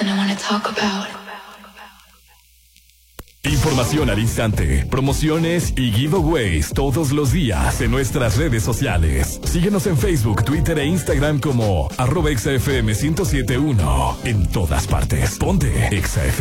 something I want to talk about. Información al instante, promociones y giveaways todos los días en nuestras redes sociales. Síguenos en Facebook, Twitter e Instagram como @XFM 1071. En todas partes. Ponte XFM.